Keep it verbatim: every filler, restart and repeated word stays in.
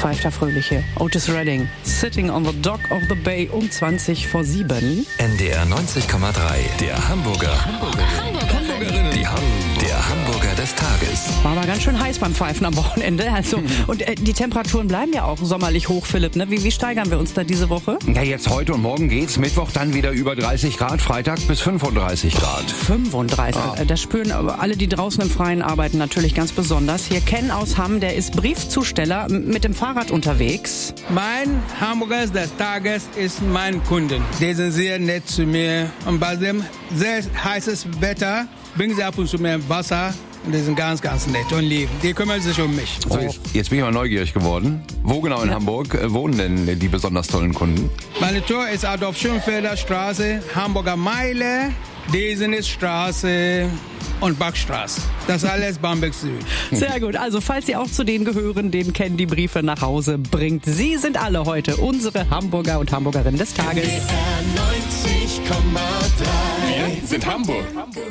pfeift der Fröhliche. Otis Redding, Sitting on the Dock of the Bay um zwanzig vor sieben. N D R neunzig Komma drei, der Hamburger. Hamburgerinnen. Die Ham der Hamburger des Tages. War aber ganz schön heiß beim Pfeifen am Wochenende. Also, und äh, die Temperaturen bleiben ja auch sommerlich hoch, Philipp. Ne? Wie, wie steigern wir uns da diese Woche? Ja, jetzt heute und morgen geht's. Mittwoch dann wieder über dreißig Grad, Freitag bis fünfunddreißig Grad. fünfunddreißig. Ah. Das spüren aber alle, die draußen im Freien arbeiten, natürlich ganz besonders. Hier Ken aus Hamm, der ist Briefzusteller, m- mit dem Fahrrad unterwegs. Mein Hamburger des Tages ist mein Kunden. Die sind sehr nett zu mir. Und bei dem sehr heißes Wetter bringen sie ab und zu mehr Wasser. Und die sind ganz, ganz nett und lieb. Die kümmern sich um mich. So, jetzt, jetzt bin ich mal neugierig geworden. Wo genau in Ja. Hamburg äh, wohnen denn die besonders tollen Kunden? Meine Tour ist Adolf Schönfelder Straße, Hamburger Meile, Desenisstraße und Backstraße. Das alles Bamberg Süd. Sehr gut. Also, falls Sie auch zu denen gehören, denen Ken die Briefe nach Hause bringt. Sie sind alle heute unsere Hamburger und Hamburgerinnen des Tages. neunzig Komma drei. Wir sind Hamburg.